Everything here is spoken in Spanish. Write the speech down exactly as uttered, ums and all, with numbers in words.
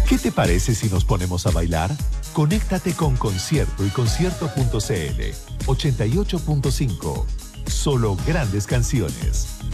¿Qué te parece si nos ponemos a bailar? Conéctate con Concierto y Concierto punto c l ochenta y ocho punto cinco. Solo grandes canciones.